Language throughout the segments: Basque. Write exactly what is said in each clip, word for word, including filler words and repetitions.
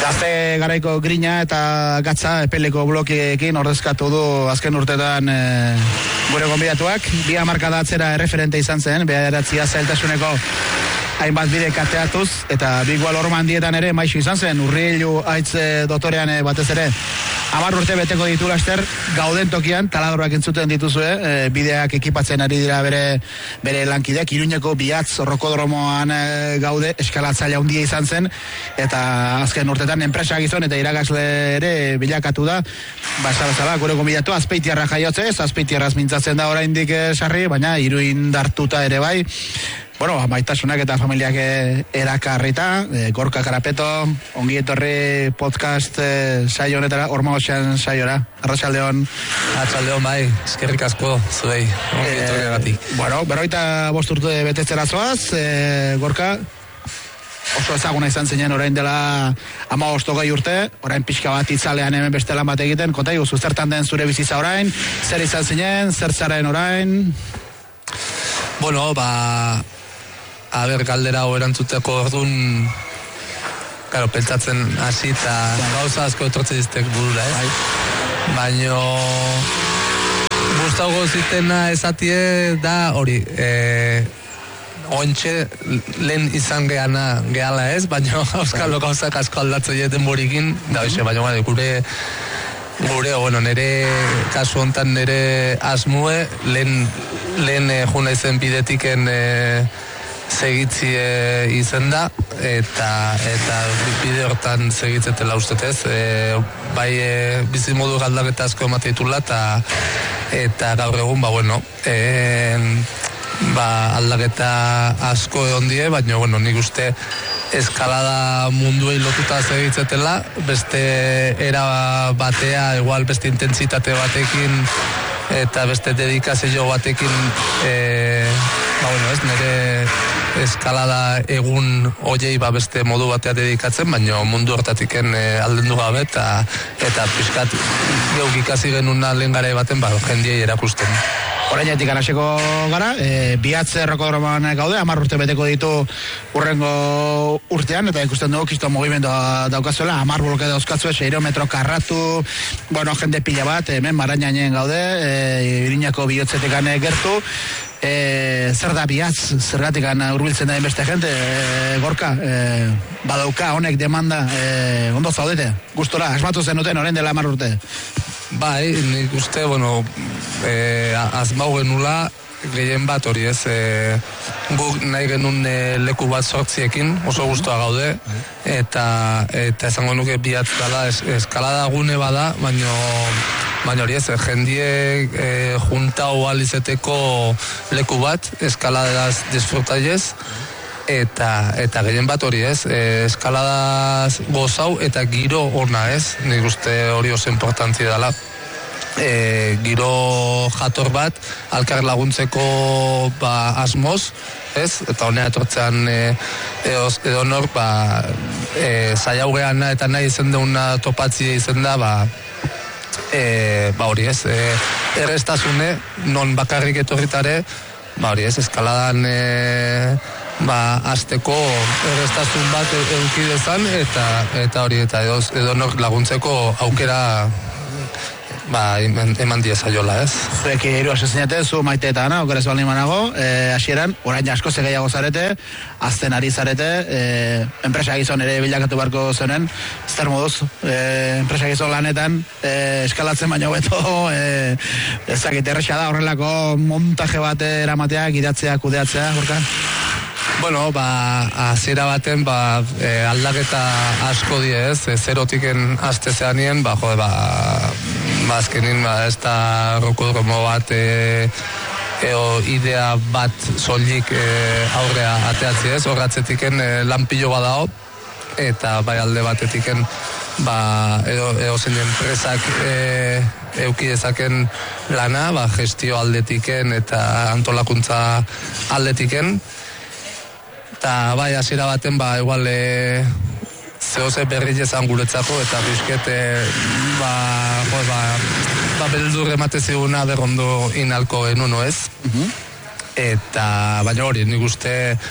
Gazte garaiko grina eta gatza epeleko blokiekin ordezkatu du azken urtetan e, gure gonbidatuak. Bi hamarkada atzera erreferente izan zen, bederatzia zailtasuneko hainbat bide kateatuz, eta bi igual horma handietan ere maixo izan zen, Urrilu Aitz dotorean batez ere hamar urte beteko ditu laster, gauden tokian, taladroak entzuten dituzue, e, bideak ekipatzen ari dira bere, bere lankideak, Iruñeko Biatz rokodromoan e, gaude, eskalatzaile handia izan zen, eta azken urtetan enpresa gizon eta irakasle ere bilakatu da, basa bezala, gure gonbidatu, Azpeitiarra jaiotzez, Azpeitiarraz mintzatzen da oraindik sarri, baina Iruin dartuta ere bai. Bueno, maitasunak eta familiak erakarrita, e, Gorka Karapeto, ongi etorri podcast e, saio honetara, Horma Ocean saiora. Arratsaldeon. Arratsaldeon bai, eskerrik asko zuei. Ongi etorri gatik. Bueno, berroita bost urte betetzera zoaz, e, Gorka, oso ezaguna izan zinen orain dela hamabost hogei urte, orain pixka bat itzalean hemen beste lan bat egiten, konta iguzu, zertan den zure bizitza orain, zer izan zinen, zer zaren orain? Bueno, ba... Aber, galdera hau erantzuteko orduan, claro, pentsatzen hasi eta gauza asko etortze diztek burura, eh? Baina gustago zitena esatie da hori, eh, ontxe lehen izan geana gehala ez, baina euskalo gauzak asko aldatzen jeten borikin, da hoxe, baina gure gure, bueno, nire kasu hontan nire asmue, lehen, lehen eh, juna izen bidetiken eh, segitzi e, izen da eta eta bide hortan segitzetela ustetez e, bai e, bizimodu galdaketa asko emate ditula eta eta gaur egun ba bueno e, ba aldaketa asko egon die, baina bueno, nik uste eskalada munduei lotuta segitzetela, beste era batea, igual beste intentsitate batekin eta beste dedikazio batekin e, ba bueno, ez nire eskalada egun hoiei ba beste modu batea dedikatzen, baina mundu hortatiken e, aldendu gabe eta eta pixkat geuk ikasi genuna lehen garai baten ba jendiei erakusten. Orainetik araseko gara, e, Biatz rokodromoan gaude, hamar urte beteko ditu urrengo urtean, eta ikusten dugu kiston mugimendua daukazuela, hamar bloke dauzkatzue, seiro metro karratu, bueno, jende pila bat, hemen Marañainen gaude, e, Iruñako bihotzetekan gertu, e, zer da Biatz, zergatikan hurbiltzen da beste jente, e, Gorka, e, badauka honek demanda, e, ondo zaudete, gustora, asmatu zenuten orain dela hamar urte. Bai, nik uste, bueno, e, azmau genula, gehien bat hori ez, e, guk nahi genuen e, leku bat sortziekin, oso guztua gaude, eta eta esango nuke Biatz dela, es, eskalada gune bada, baino, baino hori ez, jendiek e, juntau alizeteko leku bat, eskaladaz disfrutailez, eta eta gehien bat hori ez, e, eskaladaz gozau eta giro ona ez, nik uste hori oso importantzia dela. E, giro jator bat, alkar laguntzeko ba, asmoz, ez? Eta honea etortzean e, edo nor, ba, e, zaiaugean eta nahi izen deuna topatzi izen da, ba, e, ba hori ez, e, errestasune, non bakarrik etorritare, ba hori ez, eskaladan e, ba, azteko errestasun bat eduki dezan, eta, eta hori, eta edo, edo nor laguntzeko aukera ba, eman diezaiola, ez? Zueki hiru asesinate, zu maite eta ana, okeraz baldin manago, e, hasieran, orain asko zegeiago zarete, azten ari zarete, e, enpresa gizon ere bilakatu barko zenen, zer moduz, e, enpresa gizon lanetan, e, eskalatzen baino beto, e, ezakit erresa da horrelako montaje bat eramatea, gidatzea, kudeatzea, Gorka? Bueno, ba, hasiera baten, ba, e, aldaketa asko die, ez, e, zerotiken aste zeanien, ba, jode, ba, ba, azkenin, ba, ez da rokodromo bat, e, eo idea bat soilik e, aurrea ateatzi, ez, horratzetiken e, lanpilo badao, eta bai alde batetiken, ba, edo, edo zen enpresak e, euki dezaken lana, ba, gestio aldetiken eta antolakuntza aldetiken, eta bai, hasiera baten, ba, igual, e, zehose berri jezan guretzako, eta bizket, e, ba, jo, ba, ba, beldur emate ziguna berrondo inalko genuno ez. Uh-huh. Eta, baina hori, nik uste,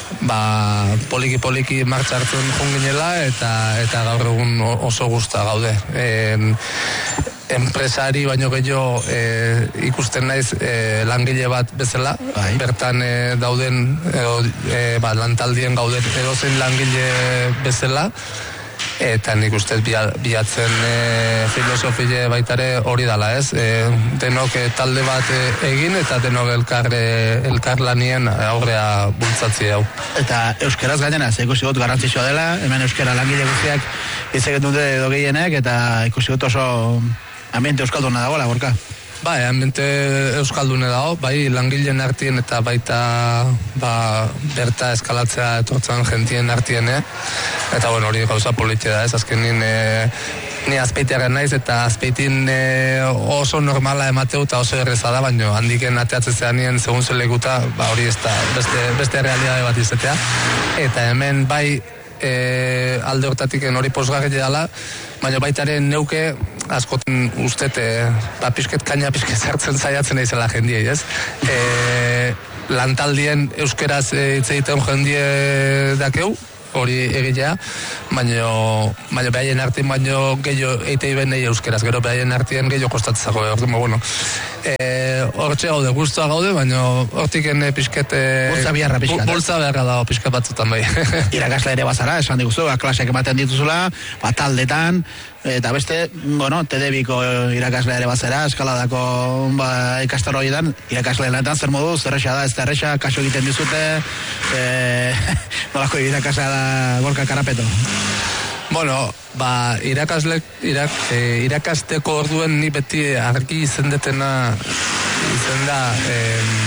ba, poliki-poliki martxa hartzen joan ginela, eta, eta gaur egun oso gusta gaude. En, enpresari baino gehiago e, ikusten naiz e, langile bat bezala, Ai. bertan e, dauden edo, e, ba, lantaldien gauden edozein langile bezala, eta nik ustez bilatzen e, filosofie baitare hori dala, ez? E, denok e, talde bat e, egin eta denok elkar, e, elkar lanien aurrea bultzatzi hau. Eta euskeraz gainera, ze ikusi dut garrantzitsua dela, hemen euskera langile guztiak hitz egiten dute edo gehienek, eta ikusi dut oso ambiente euskalduna dagoela, Gorka. Bai, ambiente euskaldune dago, bai langileen artien eta baita ba, berta eskalatzea etortzen jentien artien, eh? Eta bueno, hori gauza politia da, ez azkenin e, ni azpeitearen naiz eta azpeitin e, oso normala emateu eta oso erreza da, baina handiken ateatzea nien segun zelekuta, ba, hori ez da beste, beste realidade bat izatea. Eta hemen bai e, alde hortatik hori posgarri dela, baina baitaren neuke askoten ustete, ba, pixket kaina pixket zartzen zaiatzen eizela jendiei, ez? E, lantaldien euskeraz hitz egiten jendie dakeu, hori egilea, baina baina behaien artien baino gehiago eitei benei euskeraz, gero behaien artien gehiago kostatzago, orduan, bueno, e, hortxe gaude, guztua gaude, baina hortiken pixket bultza biharra pixkat, bultza beharra dago pixket batzutan bai. Irakasle ere bazara, esan diguzu, klaseak ematen dituzula, bat taldetan, eta beste, bueno, T D Biko irakasle ere bazera, eskaladako ba, ikastaro horietan, irakasle lanetan zer modu, zerrexa da, ez da errexa, kaso egiten dizute, e, nolako irakaslea da Gorka Karapeto? Bueno, ba, irakasle, irak, e, irakasteko orduen ni beti argi izendetena izen da, e,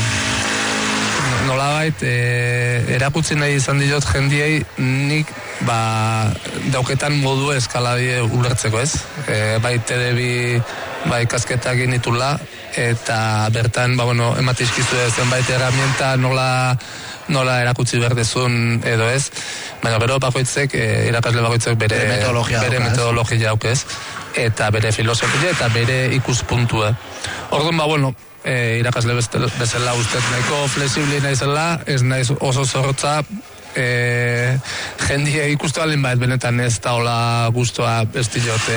nolabait, e, erakutsi nahi izan diot jendiei nik ba, dauketan modu eskaladie ulertzeko, ez? E, bai T D B, bai kasketak initula, eta bertan, ba, bueno, ematizkizu zenbait herramienta nola nola erakutsi berdezun edo ez, baina gero bakoitzek, e, irakasle bakoitzek bere, bere metodologia, bere metodologia aukez, eta bere filosofia eta bere ikuspuntua. Orduan, ba, bueno, e, irakasle bezala ustez nahiko flexible naizela, ez naiz oso zorrotza, e, jendia ikustu alin bat benetan ez da hola guztua ez diote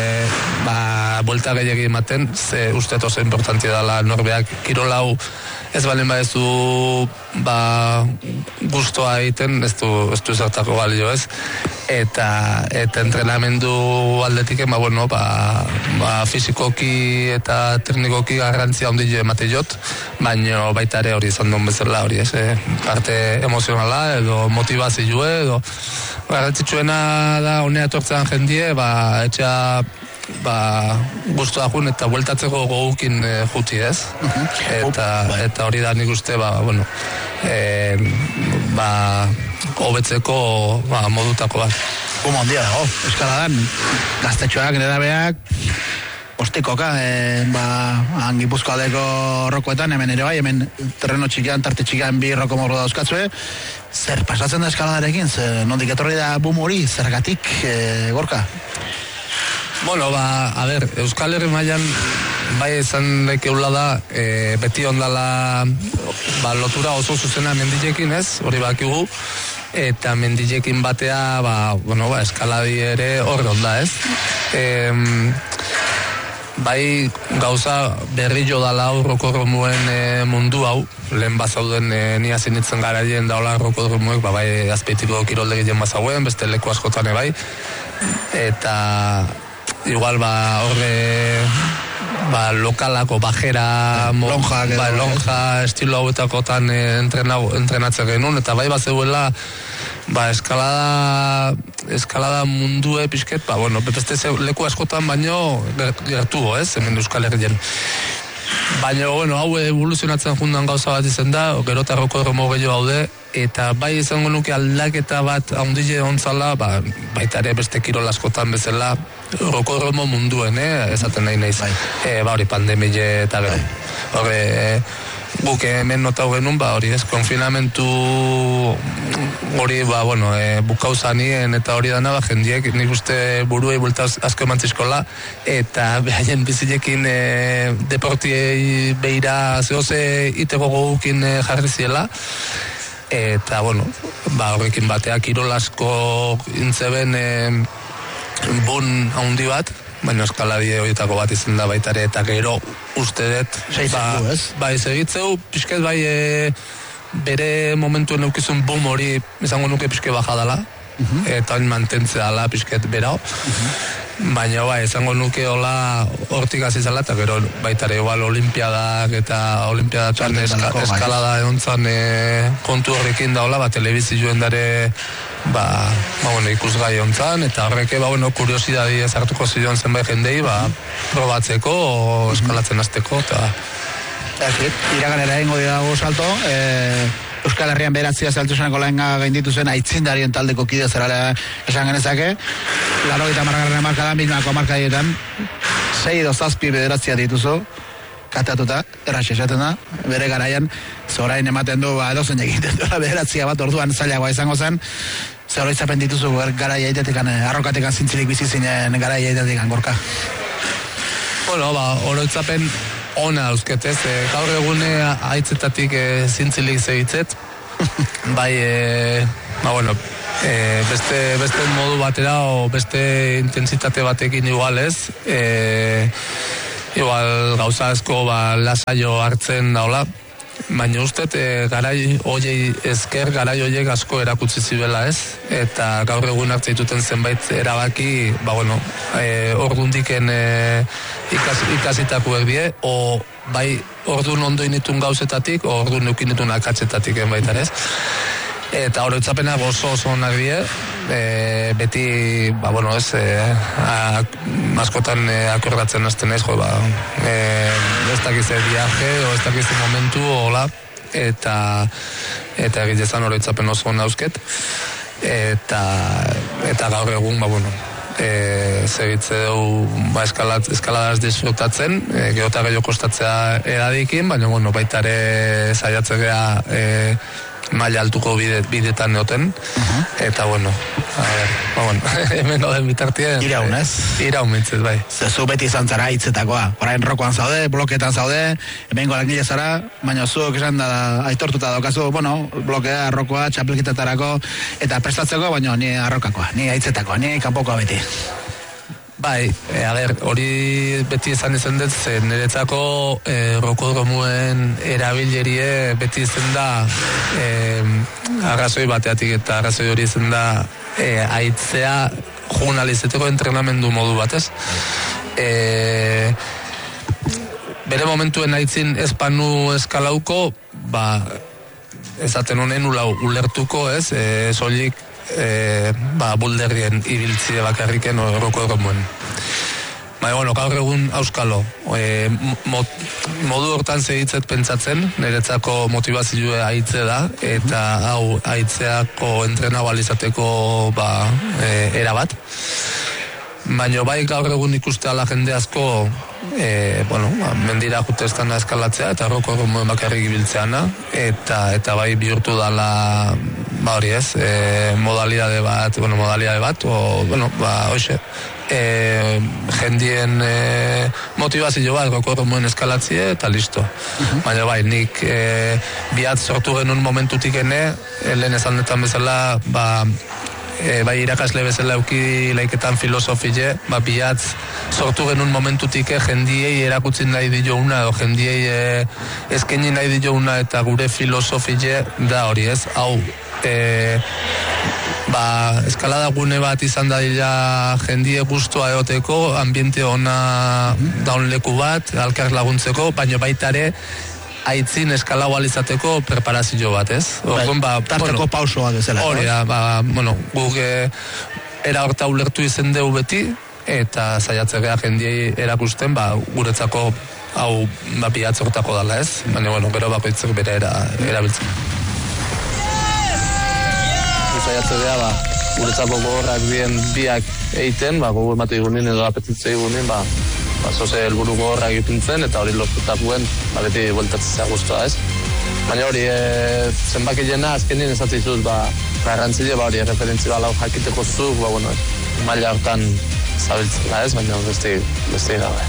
ba, bolta gehiagi ematen, ze uste oso importantia dela norbeak kirolau ez balen ba ez du ba, guztua egiten, ez du, ez du zertako balio ez, eta eta entrenamendu aldetik ba, bueno, ba, ba, fizikoki eta teknikoki garrantzia handi emate jot, baina baita ere hori izan duen bezala hori ez, eh? Parte emozionala edo motivazioa edo garrantzitsuena da honea etortzen jendie, ba, etxea ba, guztua jun eta bueltatzeko gogukin e, juti ez, eta, eta hori da nik uste ba, bueno, e, ba, hobetzeko ba, modutako bat. Kuma ondia dago, eskaladan, gaztetxoak, nerabeak, ostikoka, e, ba, Gipuzkoaldeko rokoetan, hemen ere bai, hemen terreno txikian, tarte txikian bi roko morro dauzkatzue, zer pasatzen da eskaladarekin, zer, nondik etorri da boom hori, zergatik, e, Gorka? Bueno, ba, a ber, Euskal Herri mailan bai izan daikeula da, e, beti ondala ba, lotura oso zuzena mendilekin ez, hori bakigu, eta mendilekin batea, ba, bueno, ba, eskaladi ere hor onda ez. E, bai gauza berri jo dala rokodromoen e, mundu hau, lehen bazauden e, ni azinitzen garaien daula rokodromoek, ba, bai azpeitiko kirolde gehien bazauen, beste leku askotane bai, eta igual ba horre ba lokalako bajera mo, lonja, ba, lonja estilo hauetakotan e, entrenatzen genuen, eta bai bat zeuela ba eskalada eskalada mundue pixket, ba bueno, beste leku askotan baino gertu, ez, hemen Euskal Herrien. Baina, bueno, hau evoluzionatzen jundan gauza bat izan da, gero eta rokodromo gehiago gaude, eta bai izango nuke aldaketa bat handile ontzala, ba, baita ere beste kirol askotan bezala, rokodromo munduen, eh, esaten nahi nahiz. Bai. E, ba hori pandemie eta gero. Horre, guk hemen notau genuen, ba hori ez, konfinamentu hori, ba, bueno, e, bukau zanien eta hori dana, ba, jendiek, nik uste buruei bulta asko emantzizkola, eta behaien bizilekin e, deportiei beira zehoze iteko gogukin e, jarri ziela, eta, bueno, ba, horrekin batea, kirol asko intzeben e, bun handi bat, baina eskaladie horietako bat izan da baitare, eta gero uste dut, ba, bai, segitzeu, pixket bai, e, bere momentuen eukizun bum hori, izango nuke pixke bajadala, uh-huh. eta hain mantentzea dala pixket berao, uh-huh. baina bai, izango nuke hola hortik azizala, eta gero baitare igual olimpiadak eta olimpiadatan eska, eskalada egontzan e, kontu horrekin da hola, ba, telebizioen dare ba, ba, bueno, ikusgai ontzan, eta horreke, ba, bueno, kuriosidadi ezartuko zion zenbait jendei, ba, probatzeko, o eskalatzen azteko, eta... Iraganera ingo dago salto, eh, Euskal Herrian beratzia zeltuzeneko lehenga gainditu zen aitzindarien taldeko kide zerala esan genezake, laro eta margarren markadan, bilmako markadietan, sei edo zazpi bederatzia dituzu, katatuta, erraxe esaten da, bere garaian, zorain ematen du, ba, edozen egiten duela bederatzia bat, orduan zailagoa izango zen, zer hori dituzu garaia itetekan, arrokatekan zintzilik bizizinen garaia itetekan, gorka. Bueno, ba, oroitzapen ona eusketez, e, gaur egune aitzetatik e, zintzilik zehitzet, bai, e, ba, bueno, e, beste, beste modu batera o beste intensitate batekin igual ez, e, igual gauza asko ba, lasaio hartzen daula, baina ustet e, garai hoiei esker, garai hoiek asko erakutsi zibela ez, eta gaur egun hartzen dituten zenbait erabaki, ba bueno, e, ordundiken e, ikas, ikasitakuek die, o bai ordun ondo initun gauzetatik, o ordun eukinitun akatzetatik baita ez. Eta oroitzapenak oso oso onak die, e, beti, ba, bueno, ez, e, a, askotan e, akordatzen hasten ez, jo, ba, e, ez dakize viaje, o ez dakize momentu, hola, eta, eta egitezan oroitzapen oso ona eusket, eta, eta gaur egun, ba, bueno, e, segitze dugu, ba, eskalat, eskaladaz disfrutatzen, e, geota gehiago kostatzea edadikin, baina, bueno, baitare saiatzea, e, maila altuko bide, bidetan neoten, uh-huh. eta bueno, a ver, ba, bueno, hemen goden bitartien... Iraun, ez? Iraun mintzez, bai. Zezu beti izan zara hitzetakoa, orain rokoan zaude, bloketan zaude, hemen langile zara, baina zuok esan da aitortuta daukazu, bueno, blokea, rokoa, txapelketatarako, eta prestatzeko, baina ni arrokakoa, ni hitzetakoa, ni kanpokoa beti. Bai, e, ager, hori beti izan izan dut, zen niretzako e, rokodromuen erabilerie beti izan da e, arrazoi bateatik eta arrazoi hori izan da e, aitzea journalizeteko entrenamendu modu batez. E, bere momentuen aitzin espanu eskalauko, ba, ezaten honen ulau ulertuko ez, e, soilik E, ba, bulderrien ibiltzide bakarriken horroko erromuen. Ba, bueno, gaur egun auskalo. E, mod, modu hortan segitzet pentsatzen, niretzako motivazioa aitze da, eta hau aitzeako entrena balizateko ba, e, erabat. Baina bai gaur egun ikuste ala jende asko e, bueno, mendira jutezkana eskalatzea eta horroko erromuen bakarrik ibiltzeana, eta, eta bai bihurtu dala ba hori ez, e, modalidade bat, bueno, modalidade bat, o, bueno, ba, hoxe, e, jendien e, motivazio bat, goko moen eskalatzie, eta listo. Uh-huh. Baina bai, nik e, bihat sortu genuen momentutik ene, lehen esanetan bezala, ba, e, bai irakasle bezala euki laiketan filosofie, ba, bihat sortu genuen momentutik jendiei erakutzen nahi dio una, edo jendiei e, eskaini nahi dio una, eta gure filosofie da hori ez, hau, E, ba, eskalada gune bat izan da dira jendie guztua eoteko, ambiente ona daun leku bat, alkar laguntzeko, baina baitare aitzin eskalau alizateko preparazio bat, ez? Orduan, ba, tarteko bueno, pausoa bezala. Hori da, ba, bueno, guk e, era horta ulertu izen dugu beti, eta saiatzea jendiei erakusten, ba, guretzako hau ba, bihatz hortako dala, ez? Baina, bueno, gero bakoitzak bere era, erabiltzen. Zaiatzea, ba, guretzako gogorrak dien biak eiten, ba, gogo emate igunin edo apetitze igunin, ba, ba, zoze helburu gogorrak ipintzen, eta hori lortutakuen, ba, beti bueltatzea guztua, ez? Baina hori, e, zenbaki jena, azkenien ezatzizuz, ba, garrantzile, ba, hori, referentzi balau jakiteko zuk, ba, bueno, maila hortan zabiltzen, ez? Baina beste, beste gabe.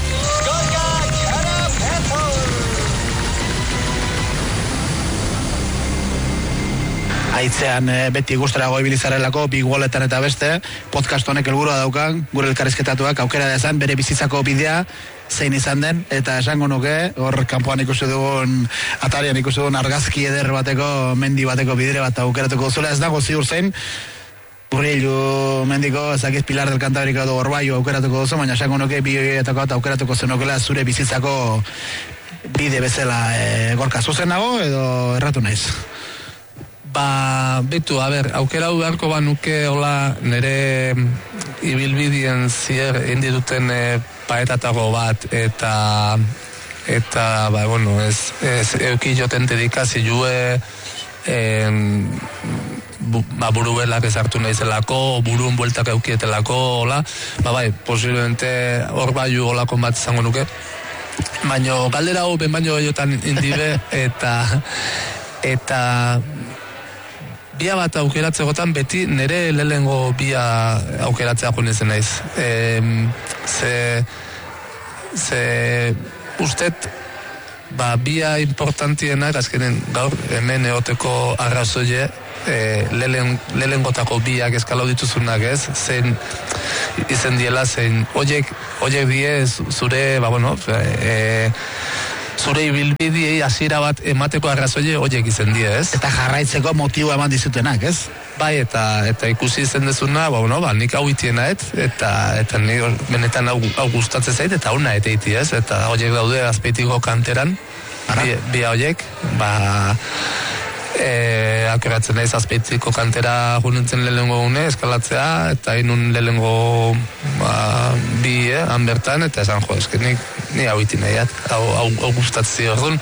Aitzean e, beti gustarago ibilizarelako, big walletan eta beste, podcast honek helburua daukan, gure elkarrizketatuak aukera dezan, bere bizitzako bidea, zein izan den, eta esango nuke, hor kanpoan ikusi dugun, atarian ikusi dugun argazki eder bateko, mendi bateko bidere bat aukeratuko duzula, ez dago ziur zein, Urrilu mendiko, ezakiz Pilar del Cantabriko edo Orbaio aukeratuko duzu, baina esango nuke bi horietako eta aukeratuko zenukela zure bizitzako bide bezala e, gorka zuzen nago edo erratu naiz? Ba, bitu, a ber, aukera hau beharko banuke hola nire ibilbidien zier indi duten e, paetatago bat eta eta, ba, bueno, ez, ez euki joten dedikazi jue en, bu, ba, buruelak ezartu nahizelako, buruen bueltak eukietelako, hola, ba, bai, posiblemente hor baiu holako bat izango nuke, baina galdera hau ben baino gehiagotan indibe, eta eta bia bat aukeratzegotan beti nire lehengo bia aukeratzea jonezen naiz. E, ze, ze ustet ba, bia importantienak azkenen gaur hemen eoteko arrazoie e, lehengotako biak eskalau dituzunak ez, zein izen diela, zein oiek, oiek die zure, ba bueno, e, zure ibilbidiei hasiera bat emateko arrazoie oiek izen die, ez? Eta jarraitzeko motibo eman dizutenak, ez? Bai, eta eta ikusi izen dezuna, ba, bueno, ba, nik hau itienaet, eta, eta nik benetan hau, hau gustatzen zait, eta hau nahet eiti, ez? Eta oiek daude Azpeitiko kanteran, bi, bi oiek, ba, e, akoratzen naiz Azpeitiko kantera junentzen lehengo gune, eskalatzea, eta inun lehengo ba, bi, eh, han bertan, eta esan jo, eske nik ni hau iti nahiat, hau, hau, hau gustatzen orduan.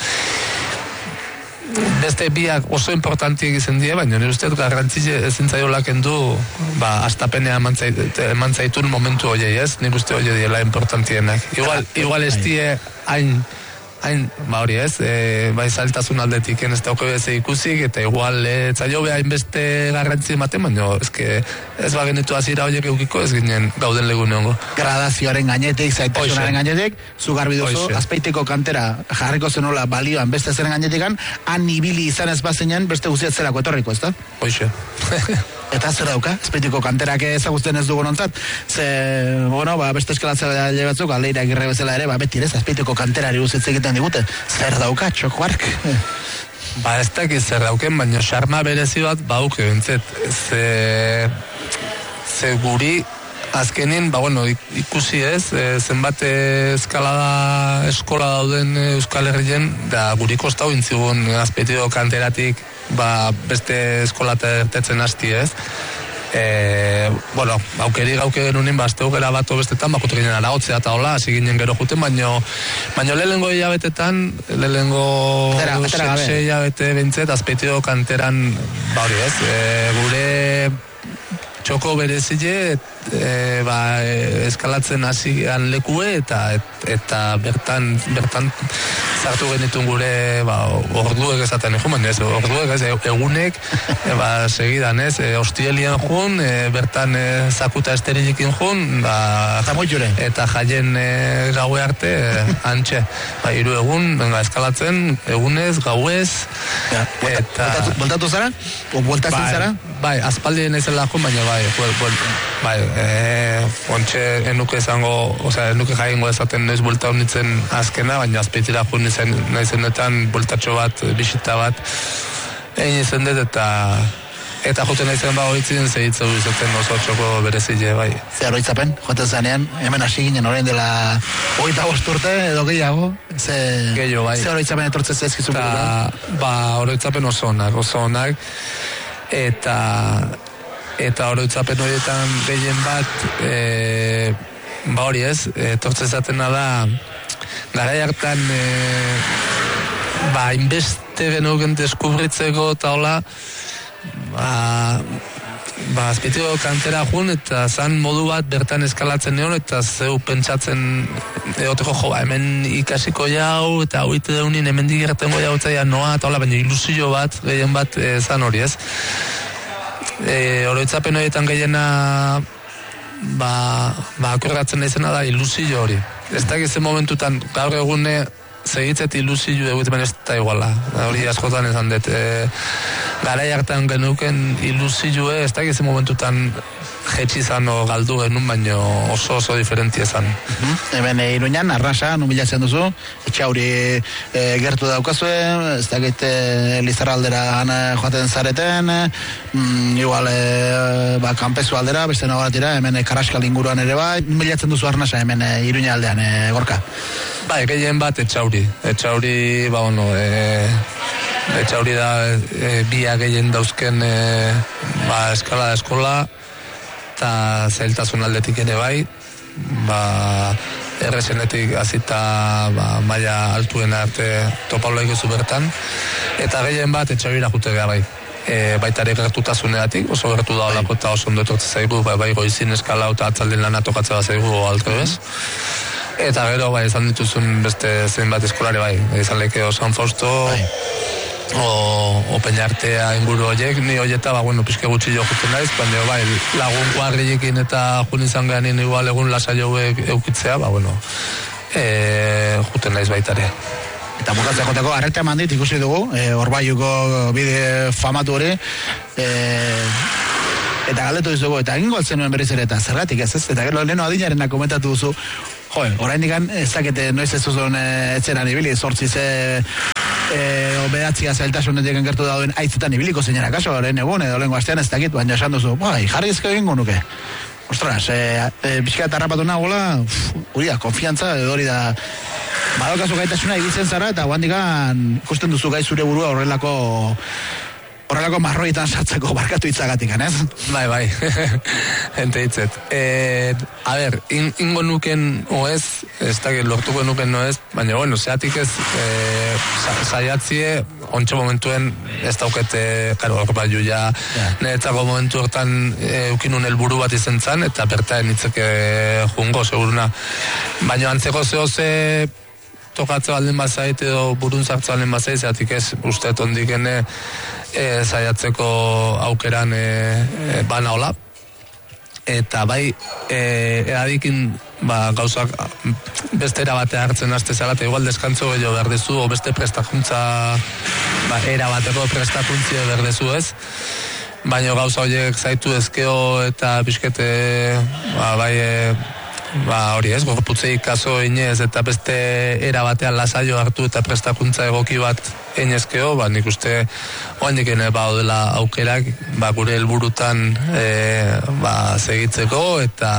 Beste biak oso importantiek izan die, baina nire usteet garrantzitze ezin zaiolak endu, ba, astapenea eman zaitun momentu hoiei, ez? Nik uste hoie diela importantienak. Igual, igual ez die hain, hain, ba hori ez, e, bai zailtasun aldetik ez dauke beze ikusik, eta igual e, zailo beha inbeste garrantzi ematen, baina ezke ez bagenitu hasiera horiek eukiko ez ginen gauden legun egongo. Gradazioaren gainetik, zaitasunaren gainetik, zu garbi duzu, Azpeitiko kantera jarriko zenola balioan beste zeren gainetikan, han ibili izan ez bazinen beste guziat zerako etorriko, ez da? Hoxe. Eta zer dauka, Azpeitiko kanterak ezagutzen ez dugun ontzat, ze, bueno, ba, beste eskalatzea batzuk, Aldeira Agirre bezala ere, ba, beti ez, Azpeitiko kanterari guzitz egiten digute, zer dauka, txokoark? Ba, ez dakiz zer dauken, baina xarma berezi bat bauke bintzet, ze, ze guri azkenin, ba, bueno, ikusi ez, e, zenbat eskalada eskola dauden Euskal Herrien, da guri kostau intzigun Azpeitiko kanteratik, ba, beste eskola tertetzen hasti ez. E, bueno, aukeri gauke genunin, ba, azte hogera bat bestetan, bakutu ginen aragotzea eta hola, hasi ginen gero juten, baino, baino lehengo hilabetetan, lehengo sei hilabete bintzet, Azpeitiko kanteran, ba hori ez, e, gure txoko berezile, e, ba, e, eskalatzen hasian lekue eta et, eta bertan bertan sartu genitun gure ba, orduek esaten egun, baina ez, orduek ez, egunek, e, ba, segidan ez, e, hostielian jun, e, bertan e, zakuta esterilikin jun, ba, eta jaien e, gaue arte, e, antxe, ba, hiru egun, venga, eskalatzen, egunez, gauez, ja, eta... Voltatu zara? O voltatzen bai, zara? Bai, aspaldi naizela jun, baina bai, bai, bai, bai e, ontxe, enuke izango, osea, enuke jaingo ezaten noiz buelta honitzen azkena, baina azpeitira jun izen, naizenetan bueltatxo bat, bisita bat, egin izen dut, eta eta joten naizen ba horitzen zehitzeu izaten oso txoko berezile, bai. Zer horizapen, joten zanean, hemen hasi ginen orain dela hogeita bost urte edo gehiago, ze... Gehiago, bai. Zer horizapen etortzen zezkizu buruan? Ba, horitzapen oso onak, oso onak, eta eta oroitzapen horietan gehien bat e, ba hori ez, etortzen zatena da garai hartan e, ba inbeste genuken deskubritzeko eta hola ba ba Azpeitiko kantera jun eta zan modu bat bertan eskalatzen neon eta zeu pentsatzen egoteko jo, ba, hemen ikasiko jau eta hoite deunin hemen digertengo jau etzaia noa eta hola, baina ilusio bat gehien bat e, zan hori ez. E, oroitzapen horietan gehiena ba, ba akordatzen naizena da ilusio hori. Ez da gizen momentutan gaur egune segitzet ilusio egut ben ez da iguala. Hori askotan esan dut. E, garai hartan genuken ilusioe, ez da gizu momentutan jetxi izan o galdu genuen, baino oso oso diferentia izan. Uh-huh. Hemen e, Iruñan, arrasa, numilatzen duzu, etxauri e, gertu daukazue, ez dakit e, Lizarraldera joaten zareten, mm, igual e, ba, kanpezu aldera, beste nagoratira, hemen e, Karaskal inguruan ere bai, numilatzen duzu arnasa hemen e, Iruña aldean, e, Gorka. Ba, gehien bat etxauri, etxauri, ba, ono, e, etxauri da e, bia gehien dauzken e, ba, eskala da eskola, eta zailtasun aldetik ere bai, ba, errezenetik azita ba, maila altuen arte topaulo egizu bertan, eta gehien bat etxabira jute gara bai. E, baita ere gertutasuneatik, oso gertu da olako eta oso ondo etortze zaigu, bai, bai goizin eskala eta atzaldin lana tokatzea da zaigu altrebez. Eta gero, bai, izan dituzun beste zenbat eskolare bai, izan lekeo San Fausto, bai. O, o Peñartea inguru horiek, ni horieta, ba, bueno, pizke gutxi jo juten naiz, baina, bai, lagun kuadrillekin eta jun izan gehanin igual egun lasa jauek eukitzea, ba, bueno, e, juten naiz baitare. Eta bukatzea joteko, arretea mandit ikusi dugu, e, Orbaiuko bide famatu hori, e, eta galdetu dizugu, eta egingo altzen nuen berriz ere, eta zergatik ez ez, eta gero leheno adinarena komentatu duzu, jo, orain dikan, ez dakete noiz ez duzun e, etzeran ibili, sortzi ze E, obedatzia zailtasunetik engertu dauden aitzetan ibiliko zeinara kaso, orain egun edo lengo astean ez dakit, baina esan duzu, bai, jarri ezko egingo nuke. Ostras, e, e, pixka eta harrapatu nagoela, hori da, konfiantza, edo hori da, badokazu gaitasuna ibiltzen zara, eta guandikan ikusten duzu gai zure burua horrelako horrelako marroietan sartzeko barkatu itzagatik, ez? Bai, bai, ente hitzet. E, a ber, in, ingo nuken oez, ez da lortuko nuken noez, baina, bueno, zeatik ez e, saiatzie, ontsa momentuen ez daukete, karo, bai, ja, yeah. Niretzako momentu hortan e, ukinun helburu bat izen zan, eta bertaen hitzeke jungo, seguruna. Baina antzeko zehoze, tokatze baldin bazait edo burun zartze baldin bazait, zeatik ez uste tondikene e, zaiatzeko aukeran e, e, bana hola. Eta bai, e, eradikin ba, gauzak beste erabatea hartzen haste zela, eta igual deskantzo gehiago berdezu, o beste prestakuntza, ba, erabateko prestakuntzia berdezu ez. Baina gauza horiek zaitu ezkeo eta pixkete, ba, bai, e, ba, hori ez, gorputzei kaso inez eta beste era batean lasaio hartu eta prestakuntza egoki bat inezkeo, ba, nik uste oandik ene baudela aukerak, ba, gure helburutan e, ba, segitzeko eta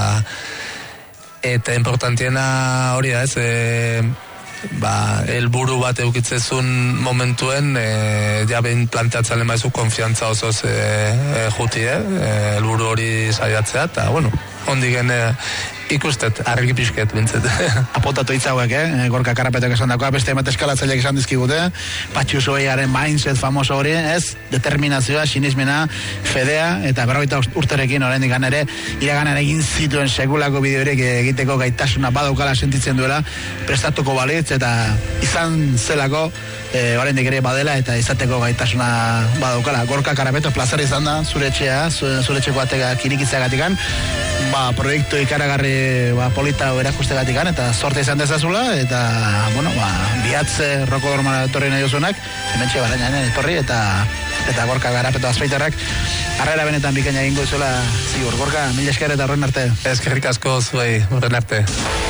eta importantiena hori da ez, e, ba, helburu bat eukitzezun momentuen e, ja behin planteatzen lehen baizu konfiantza osoz e, e, juti, eh? E, helburu hori saiatzea, eta, bueno, ondik ene ikustet, argi pixket bintzet. Apotatu itzauek, eh? Gorka Karapetek esan dakoa, beste emat eskalatzaileak esan dizkigute, Patxu Zoeiaren mindset famoso hori, ez? Determinazioa, sinismena, fedea, eta berrogeita urterekin oraindik ere, iragan egin zituen sekulako bideorik egiteko gaitasuna badaukala sentitzen duela, prestatuko balitz, eta izan zelako, e, oraindik ere badela, eta izateko gaitasuna badaukala. Gorka Karapeto, plazar izan da, zure etxea, zure etxeko ategak irikitzeagatikan, ba, proiektu ikaragarri ba, polita erakustegatikan, eta sorte izan dezazula, eta, bueno, ba, bihatze roko dormara etorri nahi osunak, hemen txe barainanen etorri, eta eta Gorka Karapeto azpeitarrak, harrera benetan bikaina egingo izuela, zigur. Gorka, mila esker eta horren arte. Eskerrik asko zuei, horren arte.